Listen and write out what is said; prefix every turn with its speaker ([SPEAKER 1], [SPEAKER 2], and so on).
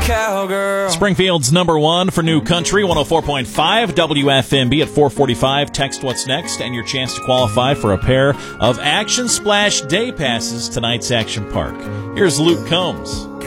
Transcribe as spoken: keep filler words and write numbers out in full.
[SPEAKER 1] cowgirl.
[SPEAKER 2] Springfield's number one for new country, one oh four point five W F M B at four forty-five. Text what's next and your chance to qualify for a pair of Action Splash Day Passes tonight's Action Park. Here's Luke Combs.